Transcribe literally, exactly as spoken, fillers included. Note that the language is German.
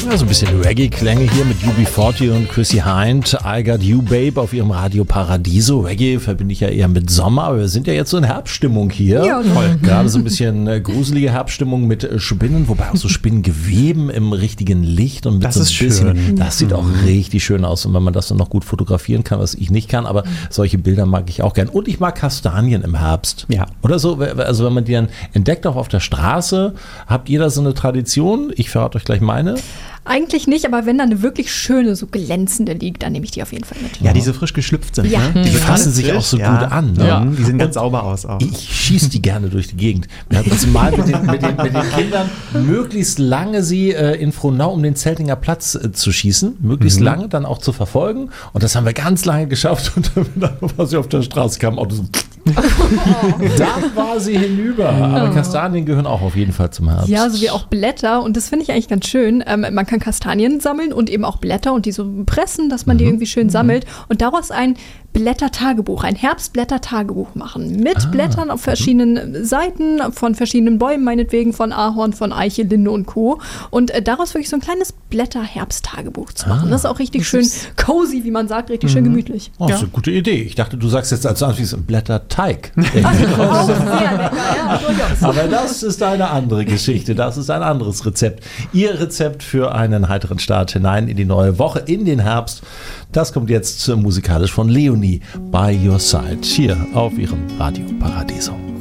Also ein bisschen Reggae-Klänge hier mit U B vierzig und Chrissy Hind. I Got You Babe auf ihrem Radio Paradiso. Reggae verbinde ich ja eher mit Sommer, aber wir sind ja jetzt so in Herbststimmung hier. Ja, voll. Gerade so ein bisschen äh, gruselige Herbststimmung mit äh, Spinnen, wobei auch so Spinnengeweben im richtigen Licht und mit Das so ein ist bisschen. schön. Das sieht auch richtig schön aus. Und wenn man das dann noch gut fotografieren kann, was ich nicht kann, aber solche Bilder mag ich auch gern. Und ich mag Kastanien im Herbst. Ja. Oder so, also wenn man die dann entdeckt, auch auf der Straße, habt ihr da so eine Tradition? Ich verrate euch gleich meine. Eigentlich nicht, aber wenn da eine wirklich schöne, so glänzende liegt, dann nehme ich die auf jeden Fall mit. Ja, die so frisch geschlüpft sind. Ja. Ne? Die sind fassen alles sich frisch, auch so ja. gut an. Ne? Ja. Die sehen ganz Und sauber aus auch. Ich schieße die gerne durch die Gegend. Wir hatten zum Mal mit den, mit, den, mit den Kindern möglichst lange sie äh, in Frohnau um den Zeltinger Platz äh, zu schießen. Möglichst Mhm. lange dann auch zu verfolgen. Und das haben wir ganz lange geschafft. Und dann war sie auf der Straße, kam Auto so. Dann war sie hinüber. Aber Kastanien gehören auch auf jeden Fall zum Herbst. Ja, so wie auch Blätter. Und das finde ich eigentlich ganz schön. Ähm, man kann Kastanien sammeln und eben auch Blätter und die so pressen, dass man die irgendwie schön sammelt. Und daraus ein Blättertagebuch, ein Herbstblättertagebuch machen. Mit Ah. Blättern auf verschiedenen Seiten, von verschiedenen Bäumen, meinetwegen von Ahorn, von Eiche, Linde und Co. Und äh, daraus wirklich so ein kleines Blätter-Herbsttagebuch zu machen. Ah. Das ist auch richtig schön cozy, wie man sagt, richtig schön gemütlich. Oh, das ist eine gute Idee. Ich dachte, du sagst jetzt als Anschluss ein Blätterteig. Auch sehr lecker, ja, durchaus. Aber das ist eine andere Geschichte. Das ist ein anderes Rezept. Ihr Rezept für einen heiteren Start hinein in die neue Woche, in den Herbst. Das kommt jetzt musikalisch von Leonie, By Your Side, hier auf ihrem Radio Paradiso.